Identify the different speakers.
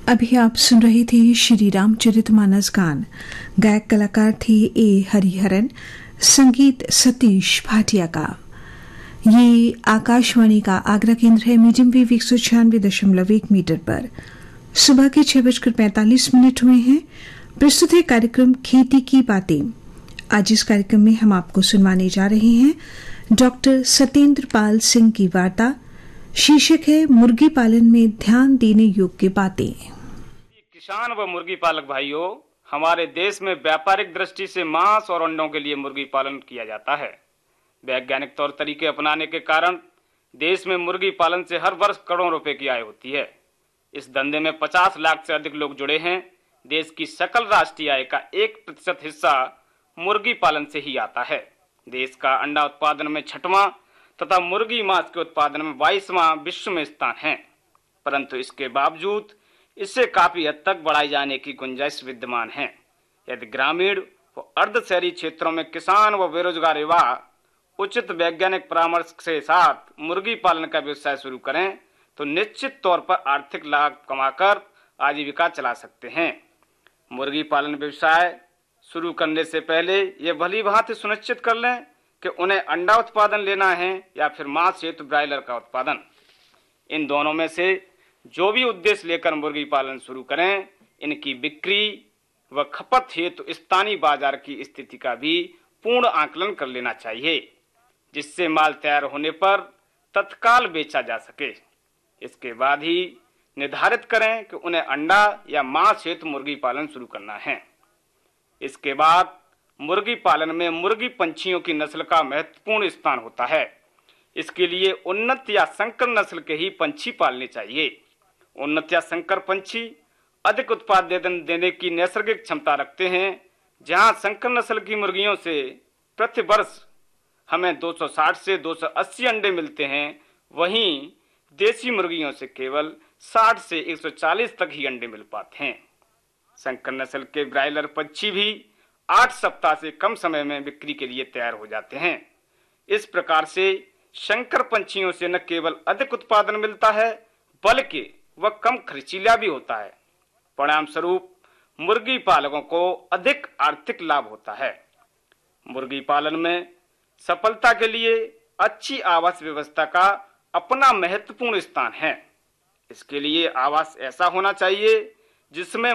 Speaker 1: अभी आप सुन रही थी श्री रामचरितमानस गान। गायक कलाकार थे ए हरिहरन, संगीत सतीश भाटिया का। ये आकाशवाणी का आगरा केंद्र है। मीडियम वेव 196.1 मीटर पर सुबह के 6:45 हुए हैं। प्रस्तुत है कार्यक्रम खेती की बातें। आज इस कार्यक्रम में हम आपको सुनवाने जा रहे हैं डॉक्टर सतेंद्र पाल सिंह की वार्ता। शीर्षक है मुर्गी पालन में ध्यान देने योग्य बातें।
Speaker 2: किसान व मुर्गी पालक भाइयों, हमारे देश में व्यापारिक दृष्टि से मांस और अंडों के लिए मुर्गी पालन किया जाता है। वैज्ञानिक तौर तरीके अपनाने के कारण देश में मुर्गी पालन से हर वर्ष करोड़ों रुपए की आय होती है। इस धंधे में 50 लाख से अधिक लोग जुड़े हैं। देश की सकल राष्ट्रीय आय का 1% हिस्सा मुर्गी पालन से ही आता है। देश का अंडा उत्पादन में 6वां तथा मुर्गी मांस के उत्पादन में 22वां विश्व में स्थान है, परंतु इसके बावजूद इससे काफी हद तक बढ़ाई जाने की गुंजाइश विद्यमान है। यदि ग्रामीण व अर्ध शहरी क्षेत्रों में किसान व बेरोजगार युवा उचित वैज्ञानिक परामर्श के साथ मुर्गी पालन का व्यवसाय शुरू करें तो निश्चित तौर पर आर्थिक लाभ कमाकर आजीविका चला सकते हैं। मुर्गी पालन व्यवसाय शुरू करने से पहले ये भली भांति सुनिश्चित कर लें कि उन्हें अंडा उत्पादन लेना है या फिर मांस हेतु ब्रायलर का उत्पादन। इन दोनों में से जो भी उद्देश्य लेकर मुर्गी पालन शुरू करें, इनकी बिक्री व खपत हेतु स्थानीय बाजार की स्थिति का भी पूर्ण आकलन कर लेना चाहिए, जिससे माल तैयार होने पर तत्काल बेचा जा सके। इसके बाद ही निर्धारित करें कि उन्हें अंडा या मांस हेतु मुर्गी पालन शुरू करना है। इसके बाद मुर्गी पालन में मुर्गी पंछियों की नस्ल का महत्वपूर्ण स्थान होता है। इसके लिए उन्नत या संकर नस्ल के ही पंछी पालने चाहिए। उन्नत या संकर पंछी अधिक उत्पादन देने की नैसर्गिक क्षमता रखते हैं। जहां संकर नस्ल की मुर्गियों से प्रति वर्ष हमें 260 से 280 अंडे मिलते हैं, वहीं देसी मुर्गियों से केवल 60 से 140 तक ही अंडे मिल पाते हैं। संकर नस्ल के ब्रायलर पंछी भी 8 सप्ताह से कम समय में बिक्री के लिए तैयार हो जाते हैं। इस प्रकार से संकर पंछियों से न केवल अधिक उत्पादन मिलता है, बल्कि वह कम खर्चीला भी होता है। परिणाम स्वरूप मुर्गी पालकों को अधिक आर्थिक लाभ होता है। मुर्गी पालन में सफलता के लिए अच्छी आवास व्यवस्था का अपना महत्वपूर्ण स्थान है। इसके लिए आवास ऐसा होना चाहिए जिसमें